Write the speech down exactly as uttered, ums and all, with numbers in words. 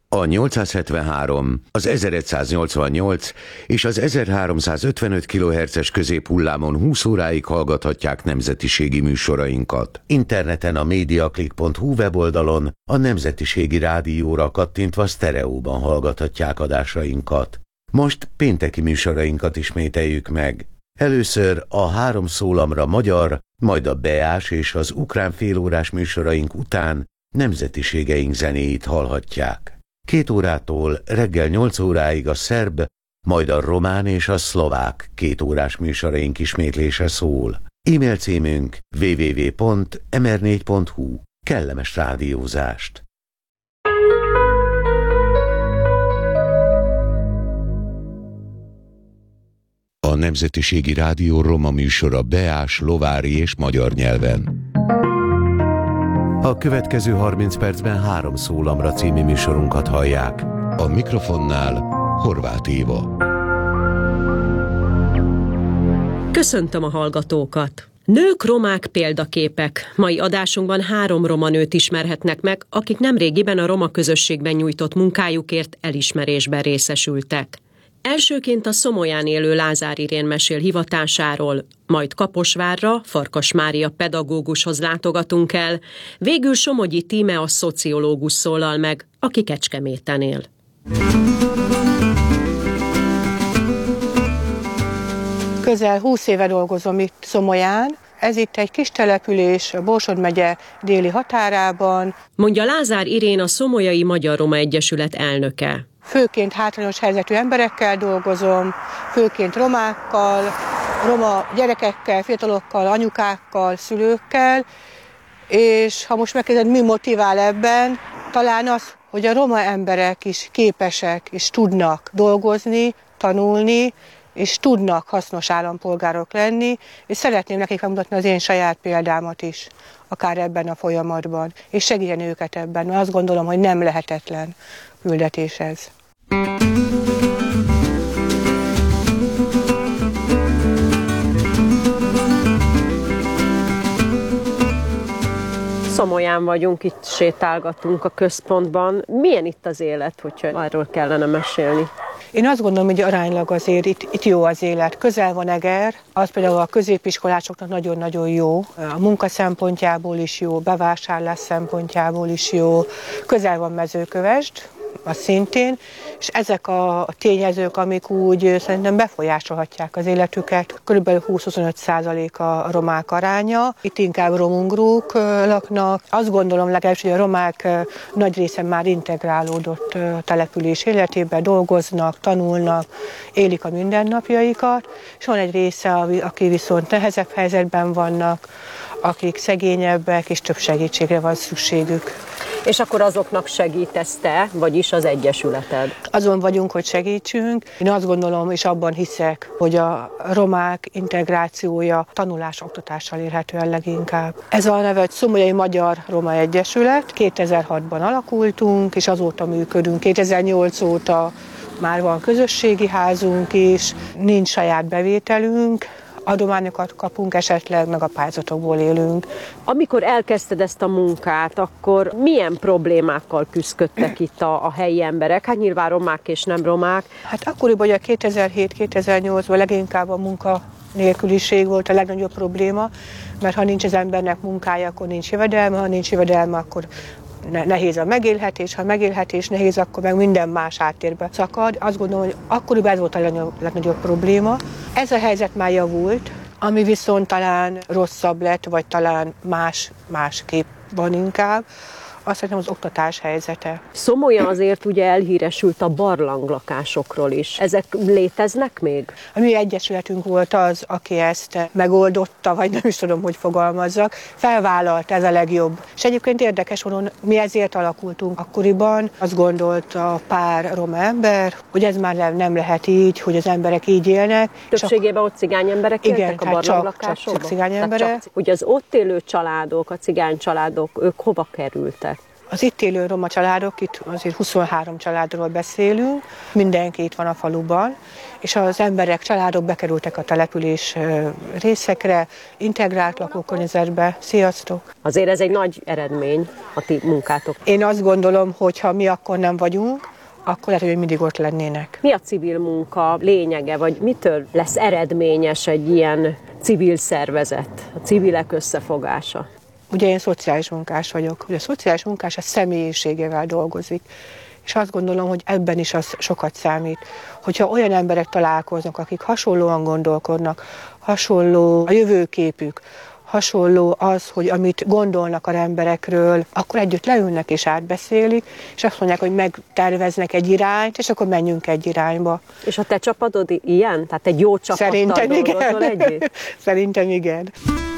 A nyolcszázhetvenhárom, az ezeregyszáznyolcvannyolc és az ezerháromszázötvenöt kilohertzes középhullámon húsz óráig hallgathatják nemzetiségi műsorainkat. Interneten a mediaclick pont hu weboldalon a Nemzetiségi Rádióra kattintva sztereóban hallgathatják adásainkat. Most pénteki műsorainkat ismételjük meg. Először a három szólamra magyar, majd a beás és az ukrán félórás műsoraink után nemzetiségeink zenéit hallhatják. Két órától reggel nyolc óráig a szerb, majd a román és a szlovák két órás műsoraink ismétlése szól. E-mail címünk double-u double-u double-u pont em er négy pont hu. Kellemes rádiózást! A Nemzetiségi Rádió roma műsora beás, lovári és magyar nyelven. A következő harminc percben három szólamra című műsorunkat hallják. A mikrofonnál Horváth Éva. Köszöntöm a hallgatókat! Nők, romák példaképek. Mai adásunkban három roma nőt ismerhetnek meg, akik nemrégiben a roma közösségben nyújtott munkájukért elismerésben részesültek. Elsőként a Szomolyán élő Lázár Irén mesél hivatásáról, majd Kaposvárra, Farkas Mária pedagógushoz látogatunk el, végül Somogyi Tíme a szociológus szólal meg, aki Kecskeméten él. Közel húsz éve dolgozom itt Szomolyán. Ez itt egy kis település, a Borsod megye déli határában. Mondja Lázár Irén, a Szomolyai Magyar-Roma Egyesület elnöke. Főként hátrányos helyzetű emberekkel dolgozom, főként romákkal, roma gyerekekkel, fiatalokkal, anyukákkal, szülőkkel, és ha most megkérdezed, mi motivál ebben, talán az, hogy a roma emberek is képesek és tudnak dolgozni, tanulni, és tudnak hasznos állampolgárok lenni, és szeretném nekik megmutatni az én saját példámat is, akár ebben a folyamatban, és segíteni őket ebben, mert azt gondolom, hogy nem lehetetlen küldetés ez. Szomolyán vagyunk, itt sétálgatunk a központban. Milyen itt az élet, hogyha arról kellene mesélni? Én azt gondolom, hogy aránylag azért itt, itt jó az élet. Közel van Eger, az például a középiskolásoknak nagyon-nagyon jó. A munka szempontjából is jó, bevásárlás szempontjából is jó. Közel van Mezőkövesd, az szintén, és ezek a tényezők, amik úgy szerintem befolyásolhatják az életüket. Körülbelül húsz-huszonöt százalék a romák aránya. Itt inkább romungrúk laknak. Azt gondolom legalábbis, hogy a romák nagy része már integrálódott település életében, dolgoznak, tanulnak, élik a mindennapjaikat, és van egy része, aki viszont nehezebb helyzetben vannak, akik szegényebbek, és több segítségre van szükségük. És akkor azoknak segítesz te, vagyis az Egyesületed? Azon vagyunk, hogy segítsünk. Én azt gondolom, és abban hiszek, hogy a romák integrációja tanulás-oktatással érhető el leginkább. Ez a neve, hogy Szomolyai Magyar-Roma Egyesület. kétezer-hatban alakultunk, és azóta működünk. kétezer-nyolc óta már van közösségi házunk is, nincs saját bevételünk, adományokat kapunk esetleg, meg a pályázatokból élünk. Amikor elkezdted ezt a munkát, akkor milyen problémákkal küzdöttek itt a, a helyi emberek? Hát nyilván romák és nem romák. Hát akkoriban, hogy a kétezer-hét-kétezer-nyolcban leginkább a munka nélküliség volt a legnagyobb probléma, mert ha nincs az embernek munkája, akkor nincs jövedelme, ha nincs jövedelme, akkor nehéz a megélhetés, ha megélhetés nehéz, akkor meg minden más áttérbe szakad. Azt gondolom, hogy akkoriban ez volt a legnagyobb, legnagyobb probléma. Ez a helyzet már javult, ami viszont talán rosszabb lett, vagy talán más, másképp van inkább. Azt szerintem az oktatás helyzete. Szomolyan azért ugye elhíresült a barlanglakásokról is. Ezek léteznek még? A mi egyesületünk volt az, aki ezt megoldotta, vagy nem is tudom, hogy fogalmazzak. Felvállalt, ez a legjobb. És egyébként érdekes módon, mi ezért alakultunk akkoriban. Azt gondolt a pár roma ember, hogy ez már nem lehet így, hogy az emberek így élnek. Többségében ott cigány emberek éltek igen, a barlanglakásokban? Csak, csak cigány emberek. Ugye az ott élő családok, a cigány családok, ők hova kerültek? Az itt élő roma családok, itt azért huszonhárom családról beszélünk, mindenki itt van a faluban, és az emberek, családok bekerültek a település részekre, integrált lakókörnyezetbe. Sziasztok! Azért ez egy nagy eredmény a ti munkátok. Én azt gondolom, hogy ha mi akkor nem vagyunk, akkor lehet, hogy mindig ott lennének. Mi a civil munka lényege, vagy mitől lesz eredményes egy ilyen civil szervezet, a civilek összefogása? Ugye én szociális munkás vagyok. Ugye a szociális munkás a személyiségével dolgozik. És azt gondolom, hogy ebben is az sokat számít. Hogyha olyan emberek találkoznak, akik hasonlóan gondolkodnak, hasonló a jövőképük, hasonló az, hogy amit gondolnak az emberekről, akkor együtt leülnek és átbeszélik, és azt mondják, hogy megterveznek egy irányt, és akkor menjünk egy irányba. És a te csapatod ilyen? Tehát egy jó csapattal Szerintem dolgozol igen. együtt? Szerintem igen.